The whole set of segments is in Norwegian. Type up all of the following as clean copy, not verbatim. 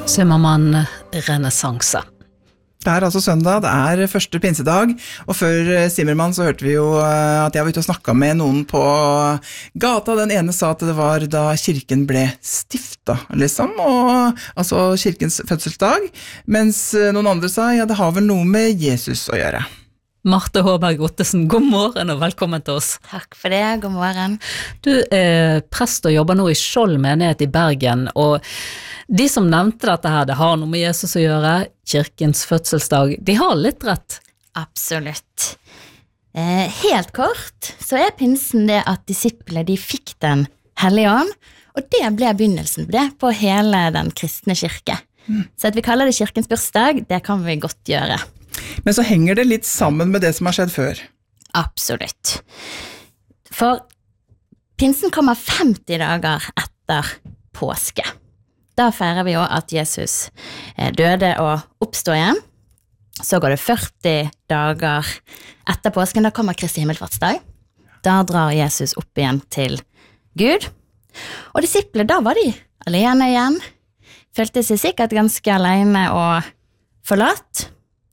Sømmermann renessanse. Det altså søndag, det første pinsedag, og før Simmermann så hørte vi jo at jeg var ute og snakket med noen på gata. Den ene sa at det var da kirken ble stiftet, liksom, og, altså kirkens fødselsdag, mens noen andre sa, ja, det har vel noe med Jesus å gjøre. Marte Håberg Ottesen, god morgen og velkommen til oss. Takk for det, god morgen. Du er prest og jobber nå i Skjold menighet i Bergen, og de som nevnte dette her, det har noe med Jesus å gjøre, kirkens fødselsdag, de har litt rett. Absolutt. Helt kort, så pinsen det at disiplene de fikk den hellige ånd, og det ble begynnelsen på det på hele den kristne kirke. Så at vi kaller det kirkens bursdag, det kan vi godt gjøre. Men så henger det litt sammen med det som har skjedd før. Absolutt. For pinsen kommer 50 dager etter påske. Da feirer vi jo at Jesus døde og oppstod igjen. Så går det 40 dager etter påsken, da kommer Kristi himmelfartsdag. Da drar Jesus opp igjen til Gud. Og disiplene, da var de alene igjen. Følte seg sikkert ganske alene og forlatt.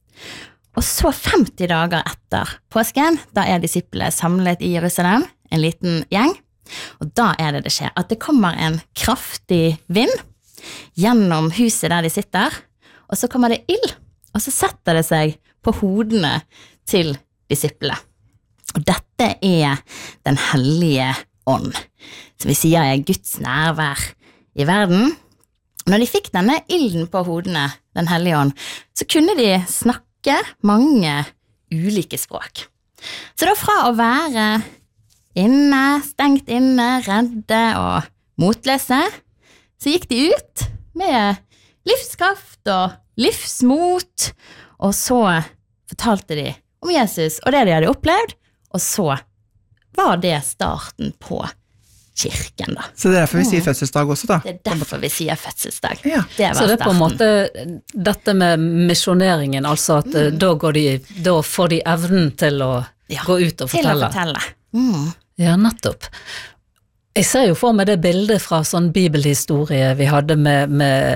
Og så 50 dager etter påsken, da disiplene samlet i Jerusalem, en liten gjeng, og da det skjer, at det kommer en kraftig vind gjennom huset der de sitter, og så kommer det ild, og så setter det seg på hodene til disiplene. Og dette den hellige ånd, som vi sier Guds nærvær i verden. Når de fikk denne ilden på hodene, den hellige ånd, så kunne de snakke mange ulike språk. Så da fra å være inne, stengt inne, redde og motløse, så gikk de ut med livskraft og livsmot, og så fortalte de om Jesus og det de hadde opplevd, og så var det starten på kirken da. Så det derfor vi sier fødselsdag også da? Det derfor vi sier fødselsdag. Ja. Så det på en måte dette med misjoneringen, altså at da får de evnen til å gå ut og fortelle. Til å fortelle. Ja, nettopp. Jeg ser jo for meg det bildet fra sånn bibelhistorie vi hadde med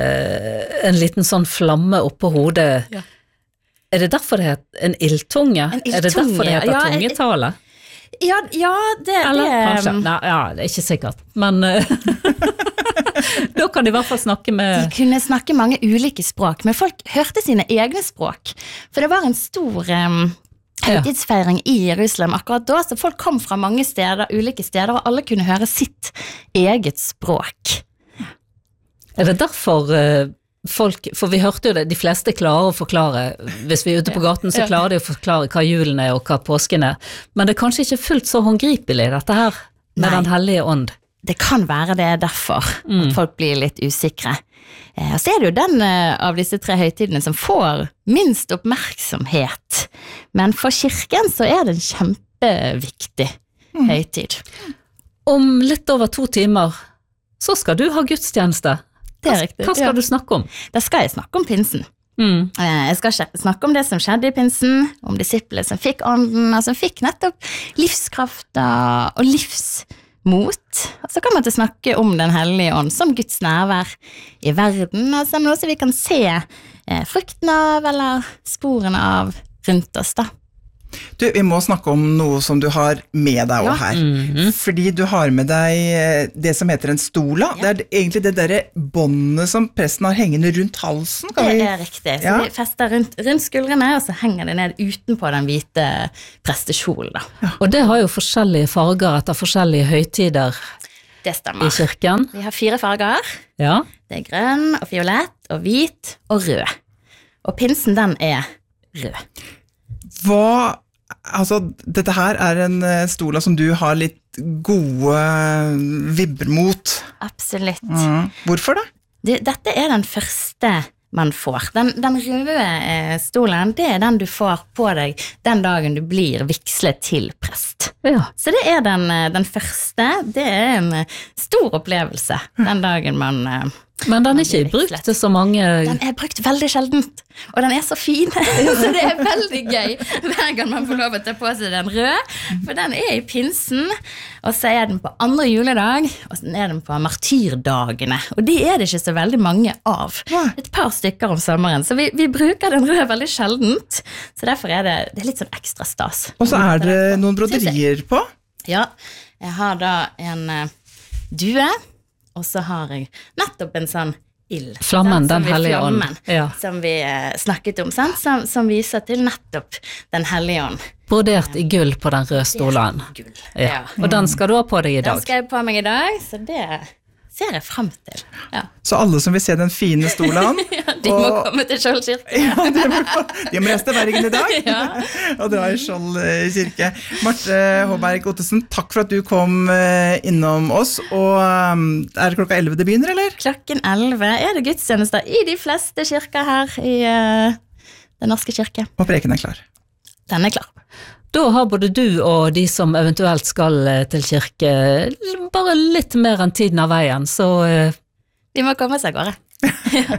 en liten sånn flamme oppå hodet. Ja. Det derfor det heter en ildtunge? Det derfor det heter tungetale? Ja, det kanskje. Nei, ja, det ikke sikkert. Men da kan de I hvert fall snakke med... De kunne snakke mange ulike språk, men folk hørte sine egne språk. For det var en stor høytidsfeiring I Jerusalem akkurat da, så folk kom fra mange steder, ulike steder, og alle kunne høre sitt eget språk. Det derfor... folk, for vi hørte jo det, de fleste klarer å forklare, hvis vi ute på gaten så klarer de å forklare hva julen og hva påsken men det kanskje ikke fullt så håndgripelig dette her med den hellige ånd. Det kan være det derfor at folk blir litt usikre. Og så det jo den av disse 3 høytidene som får minst oppmerksomhet, men for kirken så det en kjempeviktig høytid. Om litt over 2 timer så skal du ha gudstjeneste. Riktig. Hva skal du snakke om? Da skal jeg snakke om pinsen. Jeg skal snakke om det som skjedde I pinsen, om disiplene som fikk ånden, og som fikk nettopp livskraft og livsmot. Og så kommer jeg til å snakke om den hellige ånd som Guds nærvær I verden, og som også vi kan se frukten av, eller sporene av rundt oss da. Du, vi må snakke om noe som du har med deg også her. Fordi du har med deg det som heter en stola. Det egentlig det der båndet som presten har hengende rundt halsen. Det riktig. Så de fester rundt skuldrene, og så henger det ned utenpå den hvite prestekjolen da. Og det har jo forskjellige farger etter forskjellige høytider Det stemmer. I kirken. Vi har 4 farger. Ja. Det grønn og fiolett og hvit og rød. Og pinsen den rød. Altså, dette her en stola som du har litt gode vibber mot. Absolutt. Hvorfor da? Dette den første man får. Den røde stolen, det den du får på deg den dagen du blir vigslet til prest. Ja. Så det den første, det en stor opplevelse den dagen man Men den er ikke brukt til så mange... Den er brukt veldig sjeldent, og den er så fin, så det er veldig gøy hver gang man får lov å ta på seg den rød, for den er i pinsen, og så er den på andre juledag, og så er den på martyrdagene, og de er det ikke så veldig mange av, et par stykker om sommeren, så vi bruker den røde veldig sjeldent, så derfor er det litt sånn ekstra stas. Og så er det noen broderier på? Ja, jeg har da en due, og så har jeg nettopp en sånn ild. Flammen, den hellige ånd. Ja. Som vi snakket om, sant? Som viser til nettopp den hellige ånd. Brodert i gull på den røde stolen. Gull. Ja. Og den skal du ha på deg i dag. Den skal jeg på meg i dag, så det ser jeg frem til. Ja. Så alle som vil se den fine stolen... De må komme til Skjold kirke. Ja, de må reiste Bergen i dag, og dra i Skjold kirke. Marte Håberg Ottesen, takk for at du kom innom oss, og er det klokka 11 det begynner, eller? Klokken 11 er det gudstjenester i de fleste kirker her i den norske kirke. Og preken er klar. Den er klar. Da har både du og de som eventuelt skal til kirke bare litt mer enn tiden av veien, så... De må komme seg av gårde.